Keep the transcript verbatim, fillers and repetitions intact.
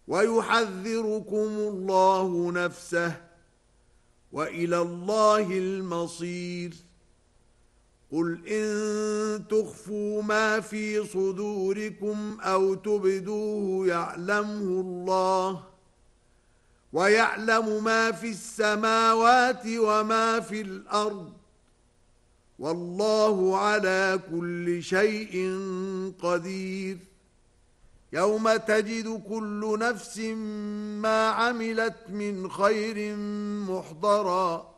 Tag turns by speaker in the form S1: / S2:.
S1: ويحذركم الله نفسه وإلى الله المصير قل إن تخفوا ما في صدوركم أو تبدوه يعلمه الله ويعلم ما في السماوات وما في الأرض والله على كل شيء قدير يوم تجد كل نفس ما عملت من خير محضرا